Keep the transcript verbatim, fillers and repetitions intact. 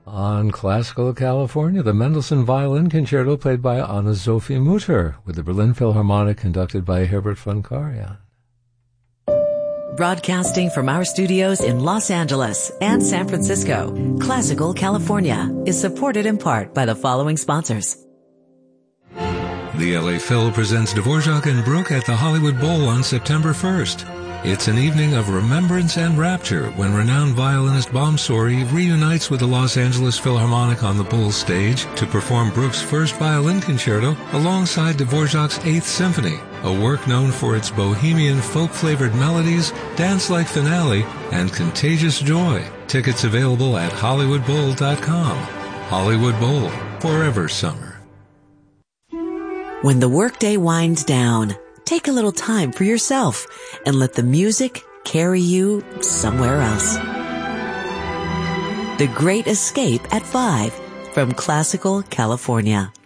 On Classical California, the Mendelssohn Violin Concerto played by Anna-Sophie Mutter with the Berlin Philharmonic conducted by Herbert von Karajan. Broadcasting from our studios in Los Angeles and San Francisco, Classical California is supported in part by the following sponsors. The L A Phil presents Dvorak and Bruch at the Hollywood Bowl on September first. It's an evening of remembrance and rapture when renowned violinist Bomsori reunites with the Los Angeles Philharmonic on the Bull stage to perform Bruch's first violin concerto alongside Dvorak's Eighth Symphony, a work known for its bohemian folk-flavored melodies, dance-like finale, and contagious joy. Tickets available at hollywood bowl dot com. Hollywood Bowl, forever summer. When the workday winds down, take a little time for yourself and let the music carry you somewhere else. The Great Escape at five from Classical California.